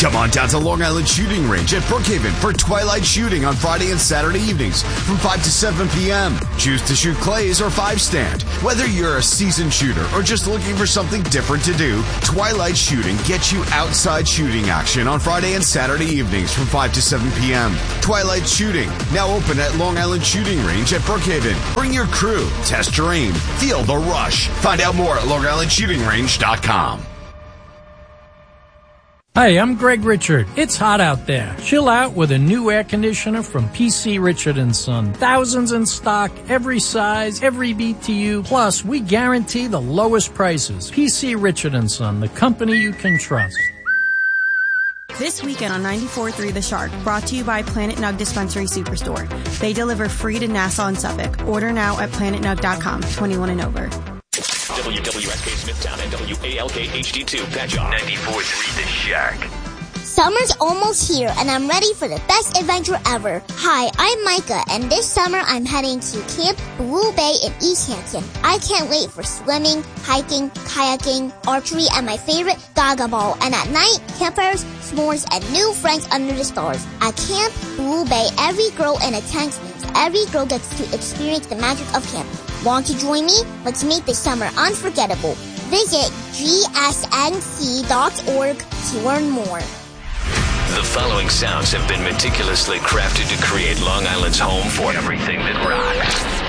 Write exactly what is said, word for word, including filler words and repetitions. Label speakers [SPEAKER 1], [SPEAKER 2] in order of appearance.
[SPEAKER 1] Come on down to Long Island Shooting Range at Brookhaven for twilight shooting on Friday and Saturday evenings from five to seven p.m. Choose to shoot clays or five stand. Whether you're a seasoned shooter or just looking for something different to do, twilight shooting gets you outside shooting action on Friday and Saturday evenings from five to seven p.m. Twilight Shooting, now open at Long Island Shooting Range at Brookhaven. Bring your crew, test your aim, feel the rush. Find out more at long island shooting range dot com.
[SPEAKER 2] Hi, I'm Greg Richard. It's hot out there. Chill out with a new air conditioner from P C Richard and Son. Thousands in stock, every size, every B T U. Plus, we guarantee the lowest prices. P C Richard and Son, the company you can trust.
[SPEAKER 3] This weekend on ninety-four point three The Shark, brought to you by Planet Nug Dispensary Superstore. They deliver free to Nassau and Suffolk. Order now at planet nug dot com, twenty-one and over.
[SPEAKER 4] W W S K Smithtown and W A L K H D two Patchogue. ninety-four point three The Shark.
[SPEAKER 5] Summer's almost here, and I'm ready for the best adventure ever. Hi, I'm Micah, and this summer I'm heading to Camp Blue Bay in East Hampton. I can't wait for swimming, hiking, kayaking, archery, and my favorite, Gaga Ball. And at night, campfires, s'mores, and new friends under the stars. At Camp Blue Bay, every girl in a tent means every girl gets to experience the magic of camping. Want to join me? Let's make this summer unforgettable. Visit G S N C dot org to learn more.
[SPEAKER 4] The following sounds have been meticulously crafted to create Long Island's home for everything that rocks.